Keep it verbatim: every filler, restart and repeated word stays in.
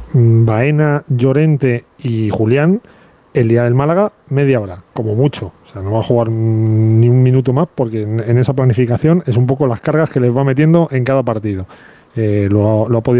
mm, Baena, Llorente y Julián, el día del Málaga, media hora, como mucho. O sea, no va a jugar mm, ni un minuto más porque en, en esa planificación es un poco las cargas que les va metiendo en cada partido. Eh, lo, ha- lo ha podido